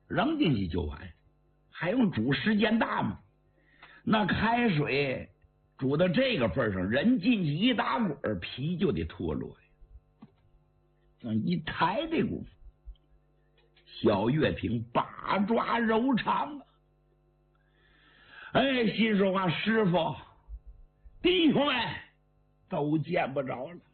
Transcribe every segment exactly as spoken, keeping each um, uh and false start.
扔进去就完，还用煮时间大吗？那开水煮到这个份上，人进去一打滚，皮就得脱落呀。一抬这功夫，小月平八爪柔肠啊！哎，心说话，师傅弟兄们都见不着了，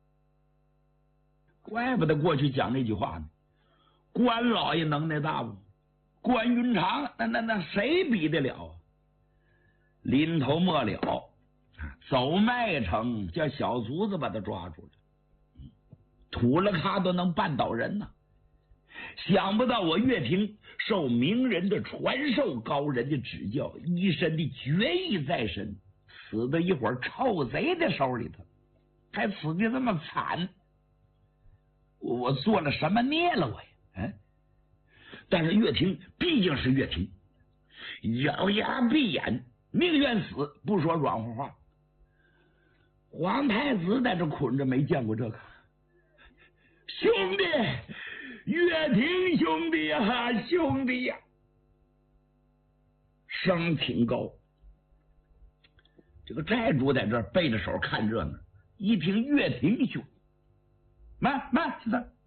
怪不得过去讲那句话呢。关老爷能耐大不？关云长那那那谁比得了？临头末了，走麦城叫小卒子把他抓住了，吐了咖都能绊倒人呢。想不到我岳平受名人的传授，高人的指教，一身的决意在身，死在一伙臭贼的手里头，还死的这么惨，我我做了什么孽了我呀？嗯，但是岳平毕竟是岳平，咬牙闭眼，宁愿死不说软乎话。皇太子在这捆着，没见过这个。兄弟，岳平兄弟呀、啊，兄弟呀、啊，声挺高。这个寨主在这背着手看热闹，一听岳平兄，慢慢是的。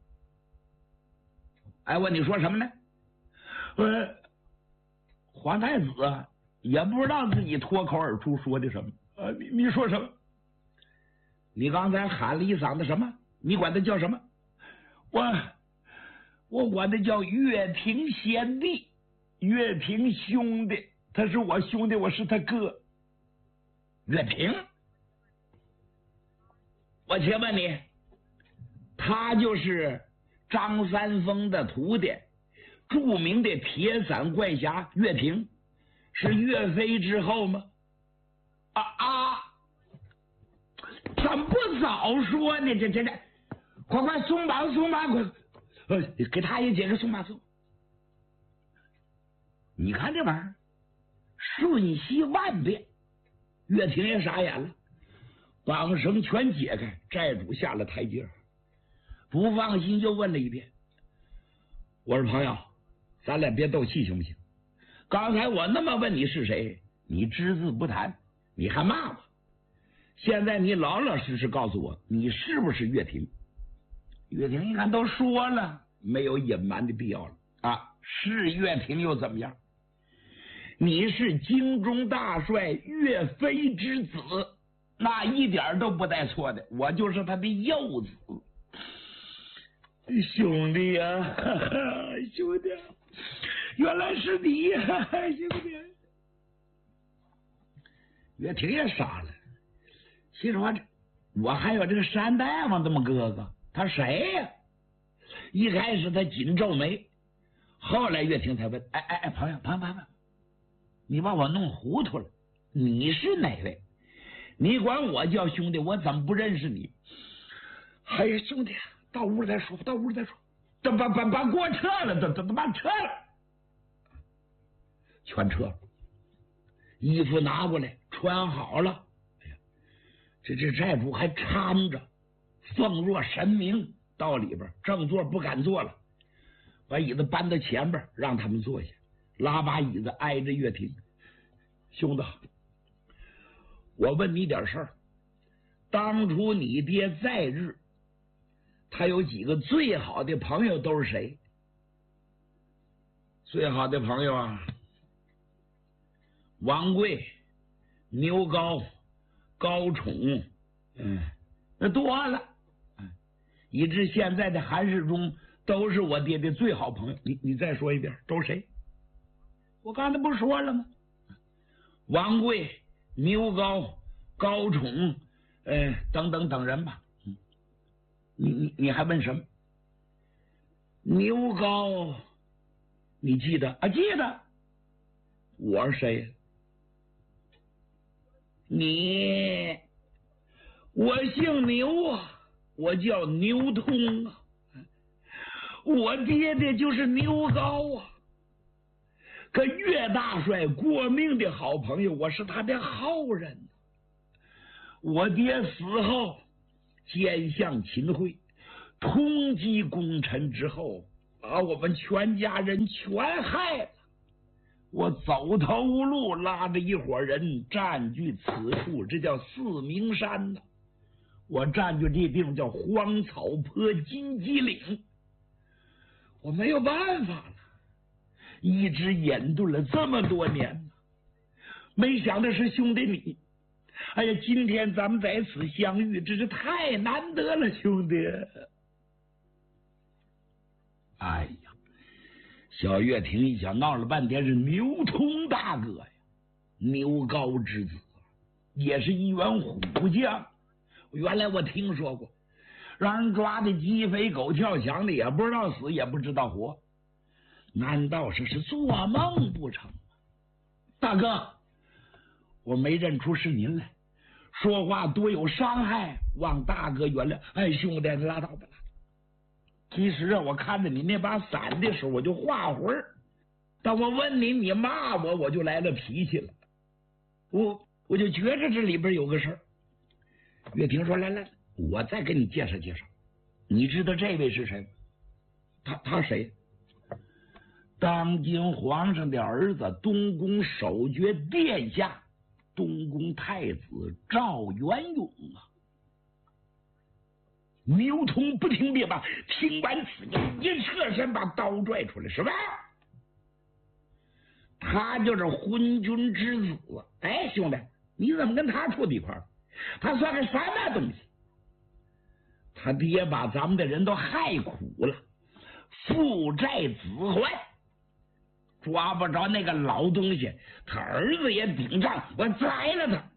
哎，问你说什么呢？呃，皇太子啊，也不知道自己脱口而出说的什么。呃，你你说什么？你刚才喊了一嗓子什么？你管他叫什么？我我管他叫岳平贤弟，岳平兄弟，他是我兄弟，我是他哥。岳平，我且问你，他就是张三丰的徒弟，著名的铁伞怪侠岳平，是岳飞之后吗？啊啊！怎么不早说呢？这这这，快快松绑松绑，快！呃，给他也解个松绑松。你看这玩意儿，瞬息万变，岳平也傻眼了，绑绳全解开，寨主下了台阶，不放心又问了一遍：“我说朋友，咱俩别斗气行不行？刚才我那么问你是谁，你只字不谈，你还骂我。现在你老老实实告诉我，你是不是岳平？”岳平一看都说了，没有隐瞒的必要了啊！是岳平又怎么样？你是京中大帅岳飞之子，那一点都不带错的，我就是他的幼子。兄弟呀、啊，兄弟，原来是你呀、啊，兄弟！岳平也傻了，心说这我还有这个山大王这么哥哥，他谁呀、啊？一开始他紧皱眉，后来岳平才问：“哎哎哎，朋友，朋友，朋友，你把我弄糊涂了，你是哪位？你管我叫兄弟，我怎么不认识你？”哎呀，兄弟，到屋里再说，到屋里再说。这把把把锅撤了，都都都把撤了，全撤了。衣服拿过来，穿好了。哎呀，这这寨主还搀着，奉若神明，到里边正座不敢坐了，把椅子搬到前边，让他们坐下，拉把椅子挨着岳平。兄弟，我问你点事儿，当初你爹在日，他有几个最好的朋友都是谁？最好的朋友啊，王贵、牛皋、高宠，嗯，那多了，嗯，以致现在的韩世忠都是我爹的最好朋友。你你再说一遍，都是谁？我刚才不说了吗？王贵、牛皋、高宠，呃，等等等人吧。嗯，你你你还问什么？牛皋，你记得啊？记得。我是谁？你，我姓牛啊，我叫牛通啊，我爹爹就是牛皋啊，可岳大帅过命的好朋友，我是他的后人。我爹死后，奸相秦桧通缉功臣之后， 把我们全家人全害了。我走投无路，拉着一伙人占据此处，这叫四明山呢。我占据这地方叫荒草坡金鸡岭，我没有办法了，一直隐遁了这么多年，没想到是兄弟你，哎呀，今天咱们在此相遇，真是太难得了，兄弟。哎呀，小岳亭一想，闹了半天是牛通大哥呀，牛皋之子，也是一员虎将。原来我听说过，让人抓的鸡飞狗跳，想的也不知道死，也不知道活，难道是是做梦不成？大哥，我没认出是您来，说话多有伤害，望大哥原谅。哎，兄弟，拉倒吧。其实啊，我看着你那把伞的时候，我就画魂儿。当我问你，你骂我，我就来了脾气了。我我就觉着这里边有个事儿。岳亭说：“来来，我再给你介绍介绍。你知道这位是谁？他他谁？当今皇上的儿子，东宫守爵殿下，东宫太子赵元永啊。”牛通不听别罢，听完此言，一侧身把刀拽出来，什么？他就是昏君之子。哎，兄弟，你怎么跟他处在一块儿？他算个什么东西？他爹把咱们的人都害苦了，父债子还，抓不着那个老东西，他儿子也顶仗，我宰了他。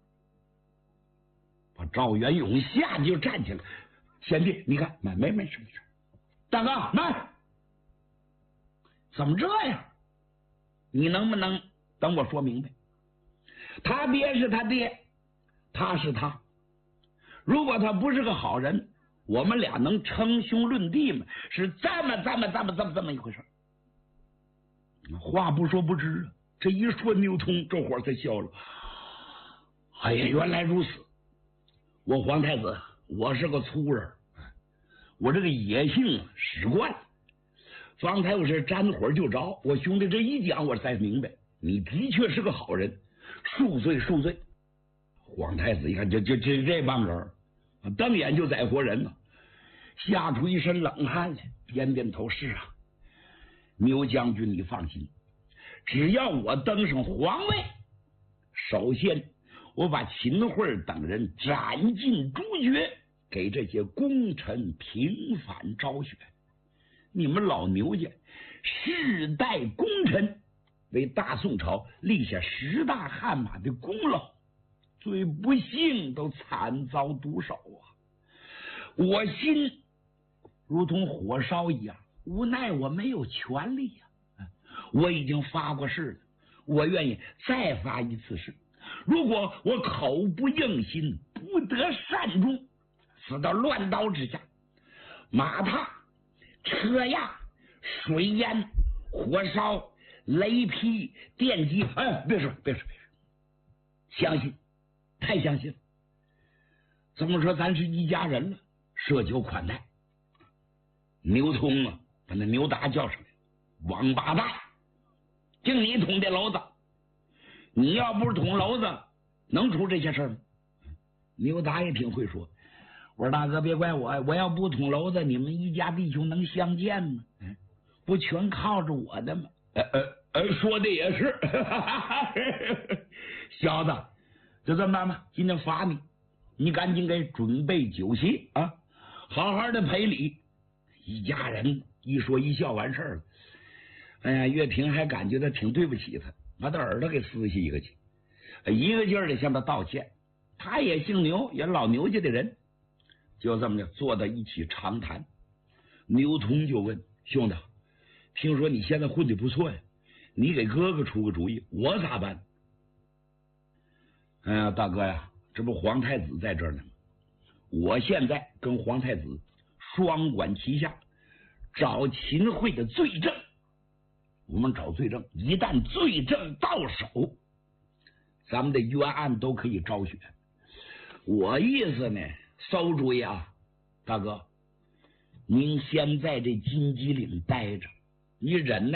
把赵元永吓得就站起来。贤弟，你看，没没没事没事。大哥，慢！怎么这样？你能不能等我说明白？他爹是他爹，他是他。如果他不是个好人，我们俩能称兄论弟吗？是这么这么这么这么这么一回事。话不说不知啊，这一说牛通，这伙才笑了。哎呀，原来如此！我皇太子，我是个粗人，我这个野性使惯了。方才我是沾火就着，我兄弟这一讲，我才明白，你的确是个好人，恕罪恕罪。皇太子一看，这这这这帮人，瞪眼就宰活人呢，吓出一身冷汗来，点点头，是啊，牛将军你放心，只要我登上皇位，首先我把秦桧等人斩尽诛绝，给这些功臣平反昭雪。你们老牛家世代功臣，为大宋朝立下十大汗马的功劳，最不幸都惨遭毒手啊！我心如同火烧一样，无奈我没有权利呀、啊。我已经发过誓了，我愿意再发一次誓。如果我口不应心，不得善终，死到乱刀之下，马踏、车压、水淹、火烧、雷劈、电击，哎，别说别说别说，相信，太相信了。这么说，咱是一家人了，设酒款待。牛通啊，把那牛达叫上来，王八蛋，就你捅这娄子，你要不是捅娄子，能出这些事吗？牛达也挺会说，我说大哥别怪我，我要不捅娄子，你们一家弟兄能相见吗？不全靠着我的吗？呃呃呃，说的也是，小子，就这么办吧，今天罚你，你赶紧给准备酒席啊，好好的赔礼。一家人一说一笑完事儿了。哎呀，岳平还感觉到挺对不起他，把他耳朵给撕下一个去，一个劲儿的向他道歉。他也姓牛，也老牛家的人，就这么的坐在一起长谈。牛通就问兄弟，听说你现在混的不错呀，你给哥哥出个主意，我咋办？哎呀，大哥呀，这不皇太子在这儿呢吗？我现在跟皇太子双管齐下，找秦桧的罪证。我们找罪证，一旦罪证到手，咱们的冤案都可以昭雪。我意思呢，馊主意啊，大哥， 您先在这金鸡岭待着，你忍耐。